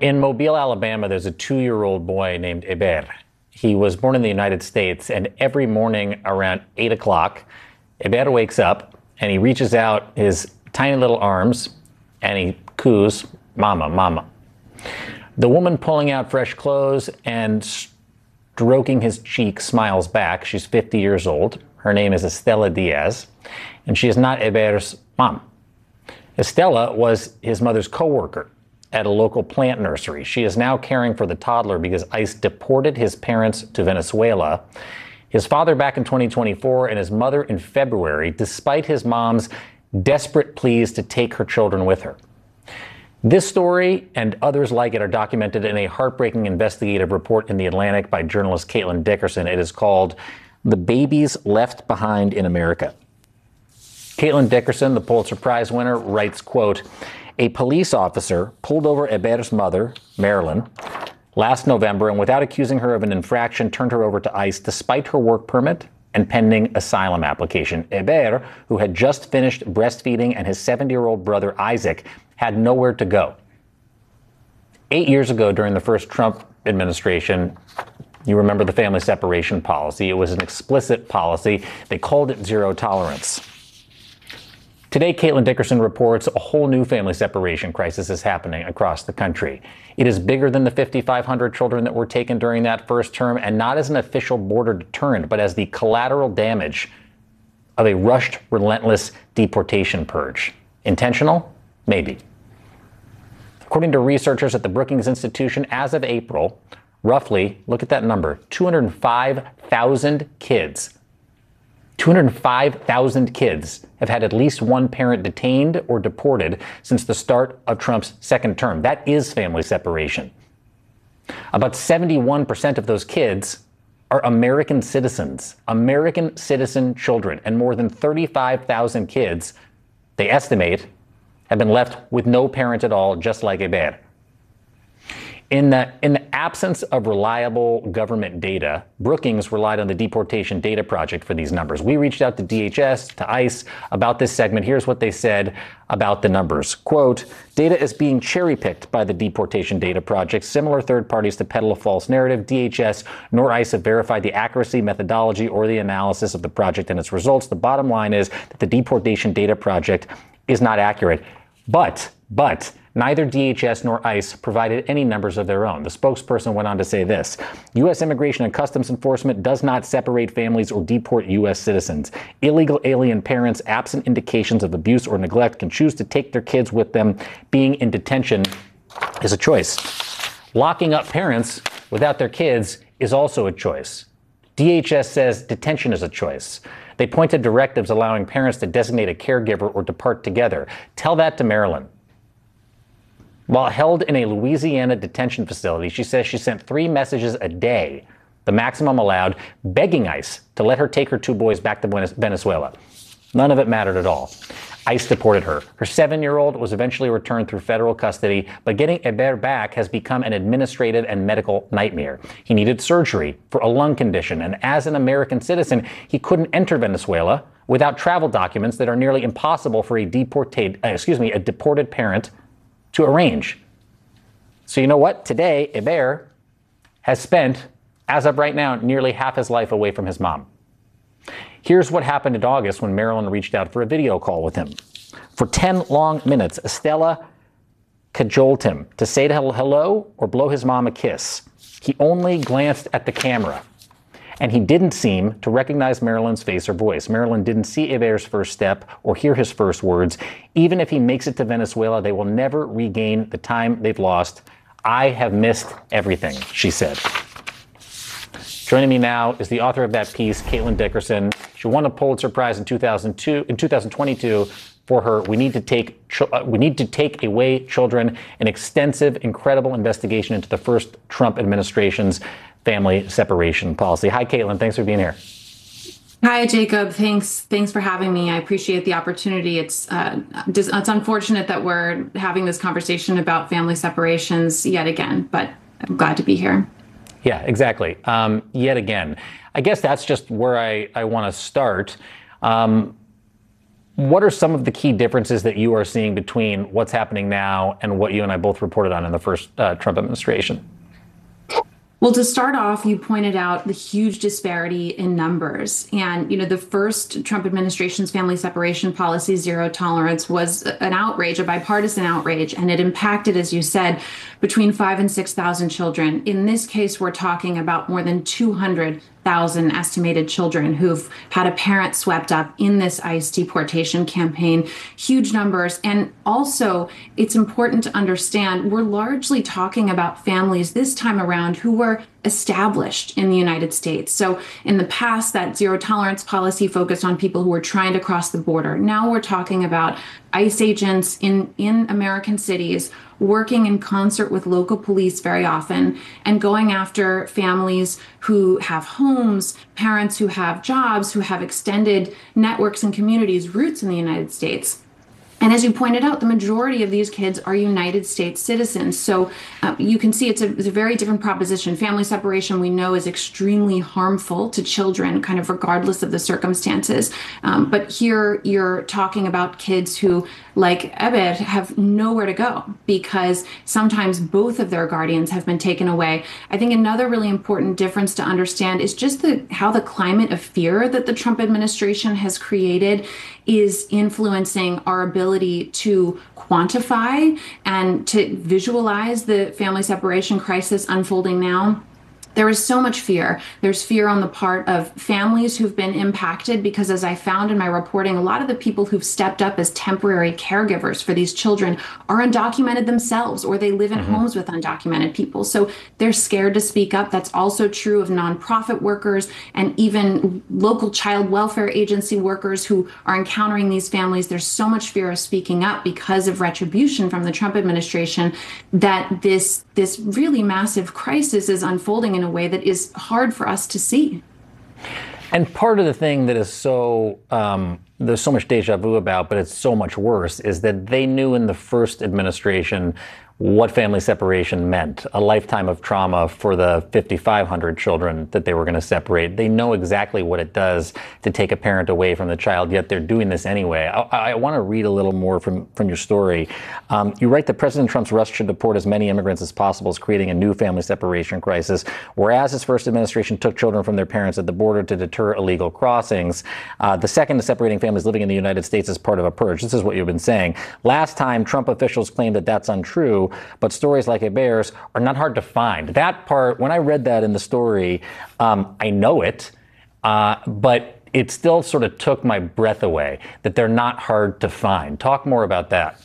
In Mobile, Alabama, there's a 2-year-old boy named Eber. He was born in the United States, and every morning around 8 o'clock, Eber wakes up and he reaches out his tiny little arms and he coos, "Mama, mama." The woman pulling out fresh clothes and stroking his cheek smiles back. She's 50 years old. Her name is Estela Diaz, and she is not Eber's mom. Estela was his mother's co-worker at a local plant nursery. She is now caring for the toddler because ICE deported his parents to Venezuela, his father back in 2024 and his mother in February, despite his mom's desperate pleas to take her children with her. This story and others like it are documented in a heartbreaking investigative report in The Atlantic by journalist Caitlin Dickerson. It is called "The Babies Left Behind in America." Caitlin Dickerson, the Pulitzer Prize winner, writes, quote, "A police officer pulled over Eber's mother, Marilyn, last November and without accusing her of an infraction turned her over to ICE despite her work permit and pending asylum application. Eber, who had just finished breastfeeding, and his 70-year-old brother Isaac had nowhere to go." 8 years ago, during the first Trump administration, you remember the family separation policy. It was an explicit policy. They called it zero tolerance. Today, Caitlin Dickerson reports a whole new family separation crisis is happening across the country. It is bigger than the 5,500 children that were taken during that first term, and not as an official border deterrent, but as the collateral damage of a rushed, relentless deportation purge. Intentional? Maybe. According to researchers at the Brookings Institution, as of April, roughly, look at that number, 205,000 kids. 205,000 kids have had at least one parent detained or deported since the start of Trump's second term. That is family separation. About 71% of those kids are American citizens, American citizen children, and more than 35,000 kids, they estimate, have been left with no parent at all, just like Eber. In the absence of reliable government data, Brookings relied on the Deportation Data Project for these numbers. We reached out to DHS, to ICE about this segment. Here's what they said about the numbers. Quote, "Data is being cherry-picked by the Deportation Data Project. Similar third parties to peddle a false narrative. DHS nor ICE have verified the accuracy, methodology, or the analysis of the project and its results. The bottom line is that the Deportation Data Project is not accurate." But neither DHS nor ICE provided any numbers of their own. The spokesperson went on to say this: "U.S. Immigration and Customs Enforcement does not separate families or deport U.S. citizens. Illegal alien parents, absent indications of abuse or neglect, can choose to take their kids with them. Being in detention is a choice. Locking up parents without their kids is also a choice. DHS says detention is a choice. They point to directives allowing parents to designate a caregiver or depart together. Tell that to Marilyn." While held in a Louisiana detention facility, she says she sent 3 messages a day, the maximum allowed, begging ICE to let her take her 2 boys back to Venezuela. None of it mattered at all. ICE deported her. Her 7-year-old was eventually returned through federal custody, but getting Eber back has become an administrative and medical nightmare. He needed surgery for a lung condition, and as an American citizen, he couldn't enter Venezuela without travel documents that are nearly impossible for a deported parent to arrange. So you know what? Today, Eber has spent, as of right now, nearly half his life away from his mom. Here's what happened in August when Marilyn reached out for a video call with him. For 10 long minutes, Estela cajoled him to say to hello or blow his mom a kiss. He only glanced at the camera, and he didn't seem to recognize Marilyn's face or voice. Marilyn didn't see Eber's first step or hear his first words. Even if he makes it to Venezuela, they will never regain the time they've lost. "I have missed everything," she said. Joining me now is the author of that piece, Caitlin Dickerson. She won a Pulitzer Prize in 2022 for her We Need to Take Away Children, an extensive, incredible investigation into the first Trump administration's family separation policy. Hi, Caitlin. Thanks for being here. Hi, Jacob. Thanks for having me. I appreciate the opportunity. It's unfortunate that we're having this conversation about family separations yet again, but I'm glad to be here. Yeah, exactly. Yet again. I guess that's just where I want to start. What are some of the key differences that you are seeing between what's happening now and what you and I both reported on in the first Trump administration? Well, to start off, you pointed out the huge disparity in numbers. And, the first Trump administration's family separation policy, zero tolerance, was an outrage, a bipartisan outrage, and it impacted, as you said, between 5,000 and 6,000 children. In this case, we're talking about more than 200,000 estimated children who've had a parent swept up in this ICE deportation campaign. Huge numbers. And also, it's important to understand we're largely talking about families this time around who were established in the United States. So in the past, that zero tolerance policy focused on people who were trying to cross the border. Now we're talking about ICE agents in American cities working in concert with local police very often and going after families who have homes, parents who have jobs, who have extended networks and communities, roots in the United States. And as you pointed out, the majority of these kids are United States citizens. So you can see it's a very different proposition. Family separation, we know, is extremely harmful to children, kind of regardless of the circumstances. But here you're talking about kids who, like Ebed, have nowhere to go because sometimes both of their guardians have been taken away. I think another really important difference to understand is just how the climate of fear that the Trump administration has created is influencing our ability to quantify and to visualize the family separation crisis unfolding now. There is so much fear. There's fear on the part of families who've been impacted because, as I found in my reporting, a lot of the people who've stepped up as temporary caregivers for these children are undocumented themselves, or they live in homes with undocumented people. So they're scared to speak up. That's also true of nonprofit workers and even local child welfare agency workers who are encountering these families. There's so much fear of speaking up because of retribution from the Trump administration that this really massive crisis is unfolding in a way that is hard for us to see. And part of the thing that is there's so much deja vu about, but it's so much worse, is that they knew in the first administration what family separation meant, a lifetime of trauma for the 5,500 children that they were going to separate. They know exactly what it does to take a parent away from the child, yet they're doing this anyway. I want to read a little more from your story. You write that President Trump's rush to deport as many immigrants as possible is creating a new family separation crisis, whereas his first administration took children from their parents at the border to deter illegal crossings. The second is separating families living in the United States as part of a purge. This is what you've been saying. Last time, Trump officials claimed that that's untrue, but stories like Heber's are not hard to find. That part, when I read that in the story, I know it, but it still sort of took my breath away, that they're not hard to find. Talk more about that.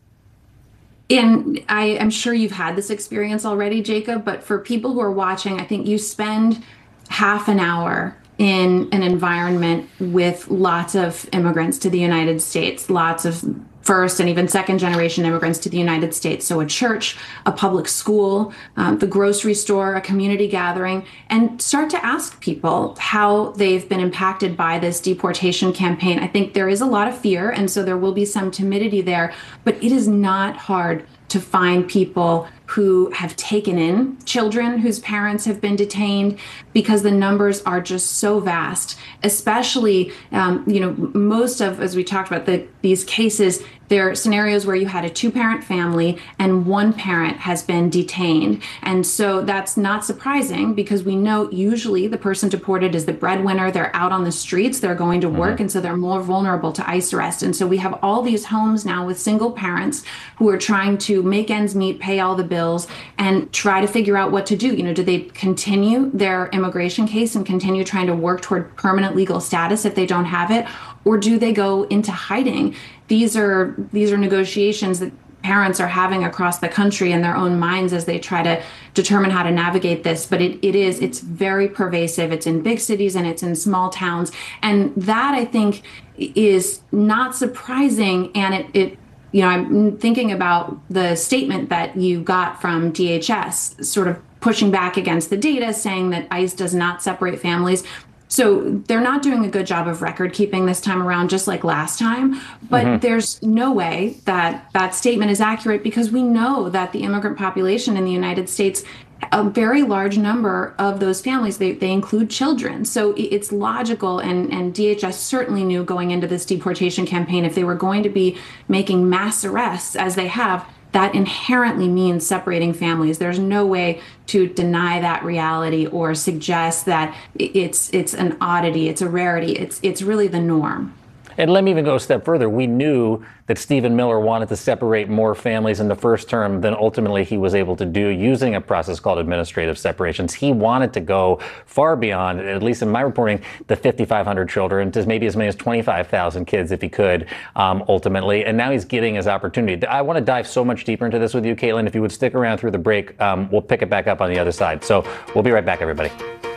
And I am sure you've had this experience already, Jacob, but for people who are watching, I think you spend half an hour in an environment with lots of immigrants to the United States, lots of first and even second generation immigrants to the United States. So a church, a public school, the grocery store, a community gathering, and start to ask people how they've been impacted by this deportation campaign. I think there is a lot of fear, and so there will be some timidity there, but it is not hard to find people who have taken in children whose parents have been detained, because the numbers are just so vast, especially, most of, as we talked about, these cases, there are scenarios where you had a two-parent family and one parent has been detained. And so that's not surprising because we know usually the person deported is the breadwinner. They're out on the streets, they're going to work, and so they're more vulnerable to ICE arrest. And so we have all these homes now with single parents who are trying to make ends meet, pay all the bills, and try to figure out what to do. Do they continue their immigration case and continue trying to work toward permanent legal status if they don't have it? Or do they go into hiding? These are negotiations that parents are having across the country in their own minds as they try to determine how to navigate this. But it's very pervasive. It's in big cities and it's in small towns. And that, I think, is not surprising. And I'm thinking about the statement that you got from DHS, sort of pushing back against the data, saying that ICE does not separate families. So they're not doing a good job of record keeping this time around, just like last time. But there's no way that that statement is accurate, because we know that the immigrant population in the United States, a very large number of those families, they include children. So it's logical, and DHS certainly knew going into this deportation campaign, if they were going to be making mass arrests as they have, that inherently means separating families. There's no way to deny that reality or suggest that it's an oddity, it's a rarity. It's really the norm. And let me even go a step further. We knew that Stephen Miller wanted to separate more families in the first term than ultimately he was able to do using a process called administrative separations. He wanted to go far beyond, at least in my reporting, the 5,500 children to maybe as many as 25,000 kids if he could, ultimately. And now he's getting his opportunity. I want to dive so much deeper into this with you, Caitlin. If you would stick around through the break, we'll pick it back up on the other side. So we'll be right back, everybody.